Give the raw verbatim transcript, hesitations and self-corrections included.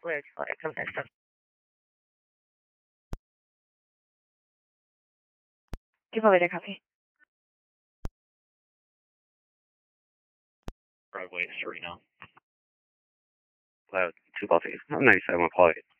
Clear, clear, come this stuff. Give over there, copy. Broadway, Serena. Cloud, two Baltic. I'm ninety-seven, Apollo.